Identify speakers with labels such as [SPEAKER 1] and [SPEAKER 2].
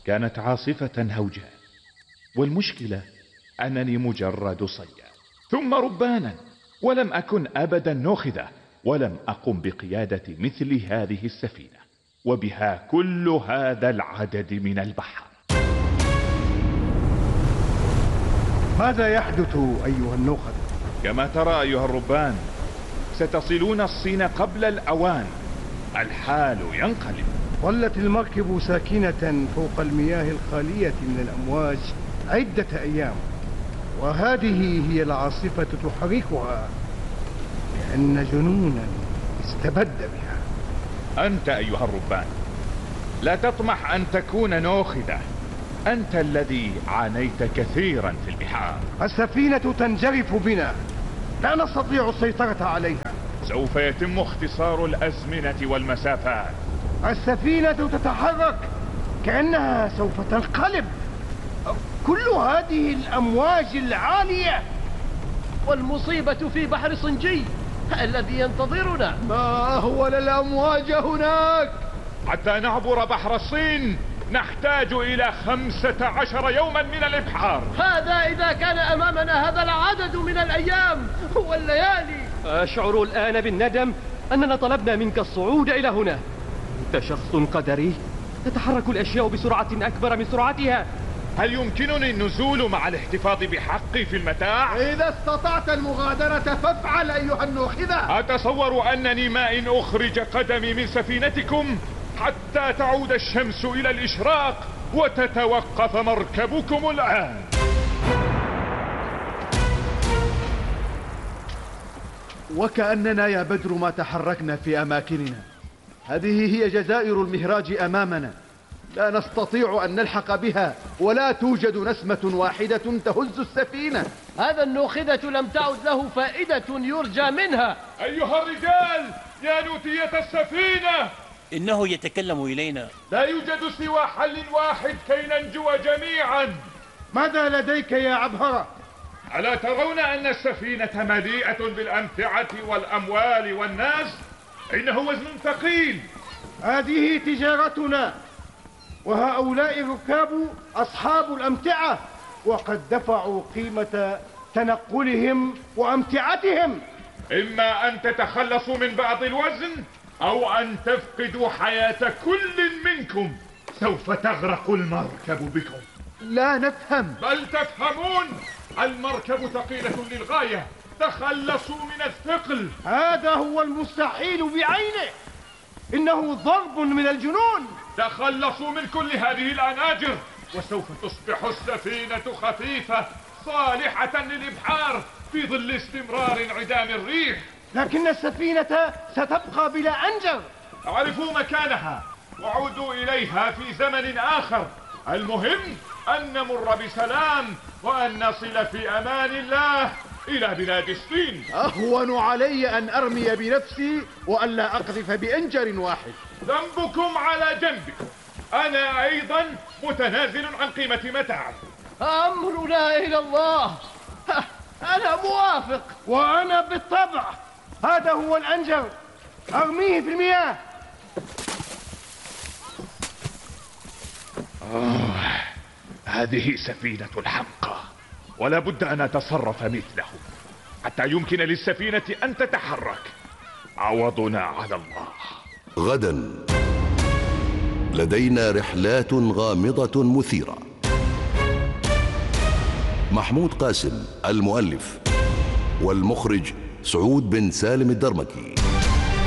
[SPEAKER 1] كانت عاصفة هوجاء، والمشكلة أنني مجرد صياد ثم ربانا، ولم أكن أبدا ناخذة، ولم أقم بقيادة مثل هذه السفينة وبها كل هذا العدد من البحر.
[SPEAKER 2] ماذا يحدث أيها الناخذة؟
[SPEAKER 1] كما ترى أيها الربان، ستصلون الصين قبل الأوان، الحال ينقلب.
[SPEAKER 2] ظلت المركب ساكنة فوق المياه الخالية من الأمواج عدة أيام، وهذه هي العاصفة تحركها، لأن جنونا استبد بها.
[SPEAKER 1] أنت أيها الربان لا تطمح أن تكون ناخذة، أنت الذي عانيت كثيرا في البحار.
[SPEAKER 2] السفينة تنجرف بنا، لا نستطيع السيطرة عليها.
[SPEAKER 1] سوف يتم اختصار الأزمنة والمسافات.
[SPEAKER 2] السفينة تتحرك كأنها سوف تنقلب. كل هذه الأمواج العالية،
[SPEAKER 3] والمصيبة في بحر صنجي الذي ينتظرنا.
[SPEAKER 2] ما هو للأمواج هناك؟
[SPEAKER 1] حتى نعبر بحر الصين نحتاج إلى 15 يوما من الإبحار.
[SPEAKER 3] هذا إذا كان أمامنا هذا العدد من الأيام والليالي.
[SPEAKER 4] أشعر الآن بالندم أننا طلبنا منك الصعود إلى هنا. أنت شخص قدري، تتحرك الأشياء بسرعة أكبر من سرعتها.
[SPEAKER 1] هل يمكنني النزول مع الاحتفاظ بحقي في المتاع؟
[SPEAKER 2] إذا استطعت المغادرة فافعل أيها الناخذة.
[SPEAKER 1] أتصور أنني ما إن أخرج قدمي من سفينتكم حتى تعود الشمس إلى الإشراق وتتوقف مركبكم الآن.
[SPEAKER 5] وكأننا يا بدر ما تحركنا في أماكننا. هذه هي جزائر المهراج أمامنا، لا نستطيع أن نلحق بها، ولا توجد نسمة واحدة تهز السفينة.
[SPEAKER 3] هذا الناخذة لم تعد له فائدة يرجى منها.
[SPEAKER 1] أيها الرجال، يا نوتية السفينة،
[SPEAKER 6] إنه يتكلم إلينا.
[SPEAKER 1] لا يوجد سوى حل واحد كي ننجو جميعا.
[SPEAKER 2] ماذا لديك يا عبهرة؟
[SPEAKER 1] ألا ترون أن السفينة مليئة بالأمتعة والأموال والناس؟ إنه وزن ثقيل.
[SPEAKER 2] هذه تجارتنا، وهؤلاء الركاب أصحاب الأمتعة، وقد دفعوا قيمة تنقلهم وأمتعتهم.
[SPEAKER 1] إما أن تتخلصوا من بعض الوزن أو أن تفقدوا حياة كل منكم. سوف تغرق المركب بكم.
[SPEAKER 5] لا نفهم.
[SPEAKER 1] بل تفهمون، المركب ثقيلة للغاية، تخلصوا من الثقل.
[SPEAKER 2] هذا هو المستحيل بعينه، إنه ضرب من الجنون.
[SPEAKER 1] تخلصوا من كل هذه الأناجر وسوف تصبح السفينة خفيفة صالحة للإبحار في ظل استمرار انعدام الريح.
[SPEAKER 2] لكن السفينة ستبقى بلا أنجر.
[SPEAKER 1] اعرفوا مكانها وعودوا إليها في زمن آخر. المهم أن نمر بسلام وأن نصل في أمان الله إلى بلاد الصين.
[SPEAKER 5] أهون علي أن أرمي بنفسي وألا أقذف بأنجر واحد.
[SPEAKER 1] ذنبكم على جنبكم، أنا أيضا متنازل عن قيمة متاعي.
[SPEAKER 3] أمرنا إلى الله. أنا موافق.
[SPEAKER 2] وأنا بالطبع. هذا هو الأنجر، أرميه في المياه.
[SPEAKER 1] هذه سفينة الحمقى، ولا بد أن أتصرف مثله حتى يمكن للسفينة أن تتحرك. عوضنا على الله.
[SPEAKER 7] غدا لدينا رحلات غامضة مثيرة. محمود قاسم المؤلف، والمخرج سعود بن سالم الدرمكي.